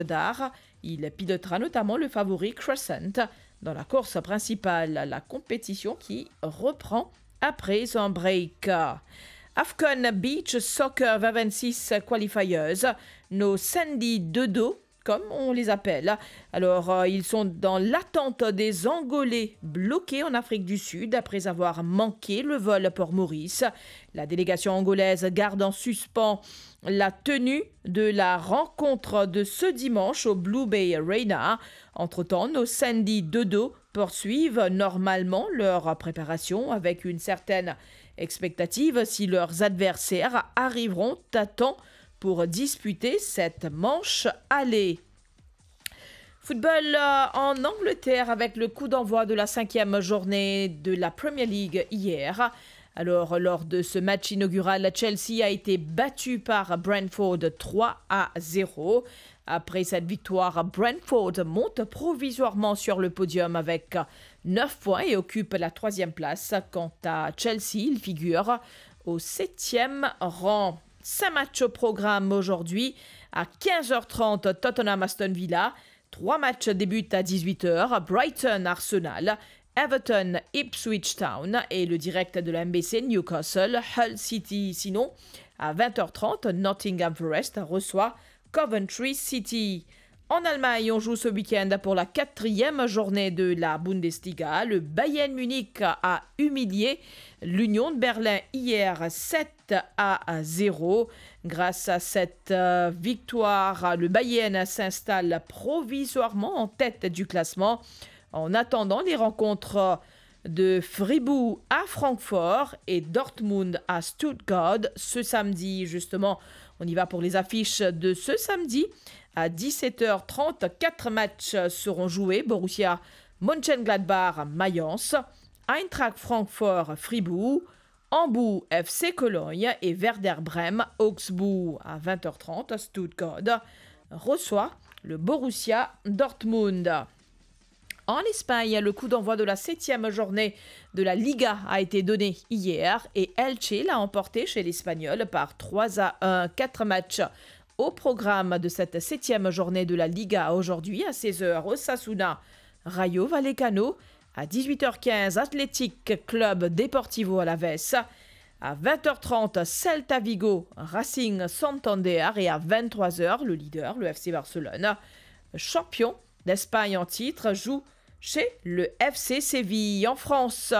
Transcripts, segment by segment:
d'art. Il pilotera notamment le favori Crescent dans la course principale, la compétition qui reprend après un break. Afcon Beach Soccer 26 qualifiers, nos Sandy Dodo, comme on les appelle. Alors, ils sont dans l'attente des Angolais bloqués en Afrique du Sud après avoir manqué le vol pour Maurice. La délégation angolaise garde en suspens la tenue de la rencontre de ce dimanche au Blue Bay Arena. Entre-temps, nos Sandy Dodo poursuivent normalement leur préparation avec une certaine expectative si leurs adversaires arriveront à temps pour disputer cette manche aller. Football en Angleterre avec le coup d'envoi de la 5e journée de la Premier League hier. Alors, lors de ce match inaugural, Chelsea a été battu par Brentford 3-0. Après cette victoire, Brentford monte provisoirement sur le podium avec 9 points et occupe la 3e place. Quant à Chelsea, il figure au 7e rang. 5 matchs au programme aujourd'hui. À 15h30, Tottenham-Aston Villa. 3 matchs débutent à 18h. Brighton-Arsenal. Everton-Ipswich Town et le direct de la MBC Newcastle, Hull City. Sinon, à 20h30, Nottingham Forest reçoit Coventry City. En Allemagne, on joue ce week-end pour la 4e journée de la Bundesliga. Le Bayern Munich a humilié l'Union de Berlin hier 7-0. Grâce à cette victoire, le Bayern s'installe provisoirement en tête du classement. En attendant les rencontres de Fribourg à Francfort et Dortmund à Stuttgart ce samedi, justement, on y va pour les affiches de ce samedi. À 17h30, 4 matchs seront joués. Borussia Mönchengladbach, Mayence, Eintracht Francfort, Fribourg, Hambourg, FC Cologne et Werder Bremen, Augsbourg. À 20h30, Stuttgart reçoit le Borussia Dortmund. En Espagne, le coup d'envoi de la 7e journée de la Liga a été donné hier et Elche l'a emporté chez l'Espagnol par 3-1. 4 matchs au programme de cette 7e journée de la Liga aujourd'hui à 16h. Osasuna, Rayo Vallecano. À 18h15, Athletic Club Deportivo Alavés. À 20h30, Celta Vigo, Racing Santander. Et à 23h, le leader, le FC Barcelone, champion d'Espagne en titre, joue chez le FC Séville. En France,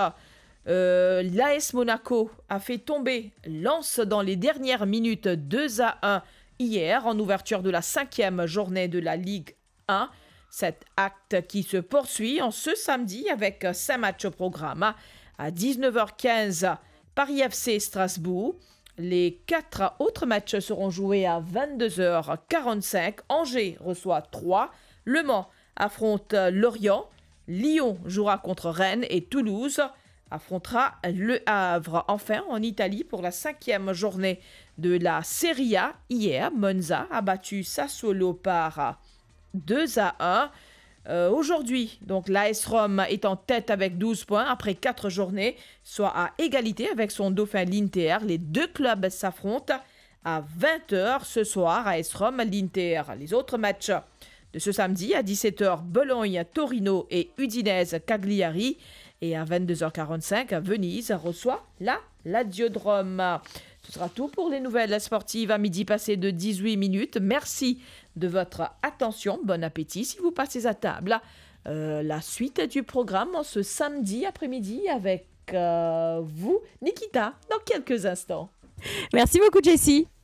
l'AS Monaco a fait tomber Lens dans les dernières minutes 2-1 hier en ouverture de la 5e journée de la Ligue 1. Cet acte qui se poursuit en ce samedi avec 5 matchs au programme. À 19h15, Paris FC Strasbourg. Les 4 autres matchs seront joués à 22h45. Angers reçoit Troyes. Le Mans affronte Lorient, Lyon jouera contre Rennes et Toulouse affrontera Le Havre. Enfin, en Italie, pour la 5e journée de la Serie A, hier, Monza a battu Sassuolo par 2-1. Aujourd'hui, donc l'AS Rome est en tête avec 12 points après 4 journées, soit à égalité avec son dauphin l'Inter. Les deux clubs s'affrontent à 20h ce soir, AS Rome, l'Inter. Les autres matchs de ce samedi à 17h, Bologne, Torino et Udinese, Cagliari. Et à 22h45, Venise reçoit la Lazio de Rome. Ce sera tout pour les nouvelles sportives à midi passé de 18 minutes. Merci de votre attention. Bon appétit si vous passez à table. La suite du programme en ce samedi après-midi avec vous, Nikita, dans quelques instants. Merci beaucoup, Jessie.